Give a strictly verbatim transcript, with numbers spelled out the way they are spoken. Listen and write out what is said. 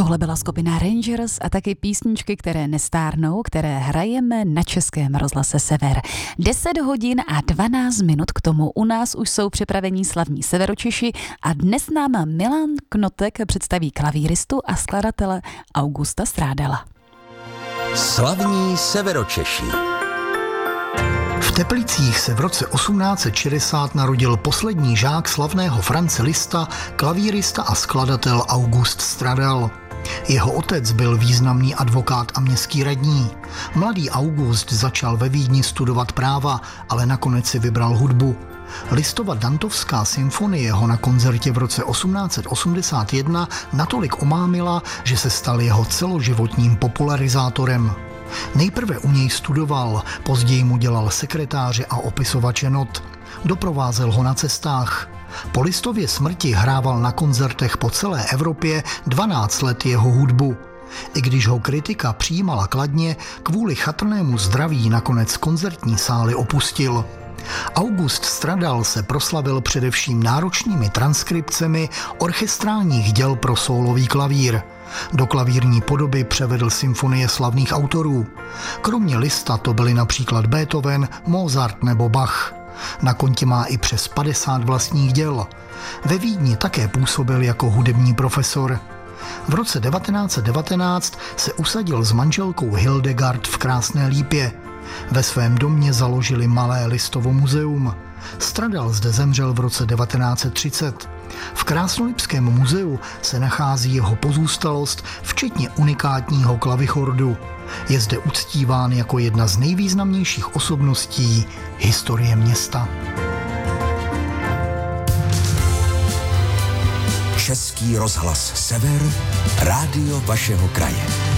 Tohle byla skupina Rangers a taky písničky, které nestárnou, které hrajeme na Českém rozhlase Sever. deset hodin a dvanáct minut k tomu u nás už jsou připravení slavní Severočeši a dnes nám Milan Knotek představí klavíristu a skladatele Augusta Strádala. Slavní Severočeši. V Teplicích se v roce osmnáct set šedesát narodil poslední žák slavného France Liszta, klavírista a skladatel August Strádal. Jeho otec byl významný advokát a městský radní. Mladý August začal ve Vídni studovat práva, ale nakonec si vybral hudbu. Lisztova Dantovská symfonie ho na koncertě v roce osmnáct set osmdesát jedna natolik omámila, že se stal jeho celoživotním popularizátorem. Nejprve u něj studoval, později mu dělal sekretáře a opisovače not. Doprovázel ho na cestách. Po Lisztově smrti hrával na koncertech po celé Evropě dvanáct let jeho hudbu. I když ho kritika přijímala kladně, kvůli chatrnému zdraví nakonec koncertní sály opustil. August Strádal se proslavil především náročnými transkripcemi orchestrálních děl pro sólový klavír. Do klavírní podoby převedl symfonie slavných autorů. Kromě Liszta to byli například Beethoven, Mozart nebo Bach. Na kontě má i přes padesát vlastních děl. Ve Vídni také působil jako hudební profesor. V roce devatenáct set devatenáct se usadil s manželkou Hildegard v Krásné Lípě. Ve svém domě založili malé Lisztovo muzeum. Strádal zde zemřel v roce devatenáct set třicet. V Krásnolipském muzeu se nachází jeho pozůstalost, včetně unikátního klavichordu. Je zde uctíván jako jedna z nejvýznamnějších osobností historie města. Český rozhlas Sever, rádio vašeho kraje.